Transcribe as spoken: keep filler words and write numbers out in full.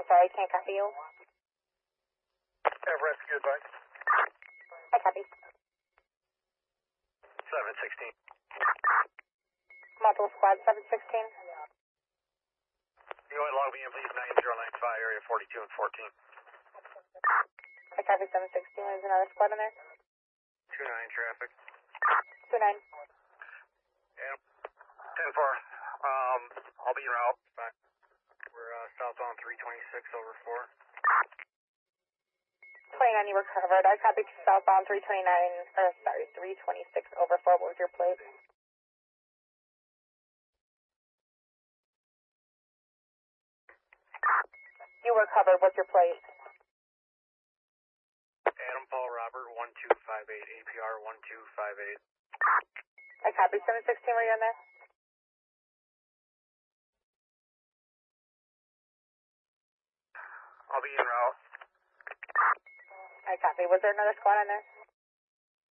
sorry, can't copy you. Everest, goodbye. I copy. seven sixteen. Multiple squad, seven sixteen. You want to log me in, please, nine zero nine five, area forty-two and fourteen. I copy, seven sixteen. There's another squad in there. two nine traffic. two nine. Yeah. ten four. Um, I'll be en route. Bye. We're uh, southbound three twenty-six over four. twenty-nine, you were covered. I copied southbound three twenty-nine, or sorry, three twenty-six over four. What was your plate? You were covered. What's your plate? Adam Paul Robert, one two five eight, A P R one two five eight. I copied, seven sixteen. Were you in there? I'll be en route. I copy. Was there another squad in there?